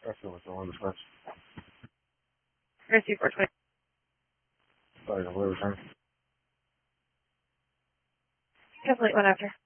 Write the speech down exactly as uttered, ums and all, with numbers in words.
That's what's on the question. Christy four twenty. Sorry, what was that? Complete one after.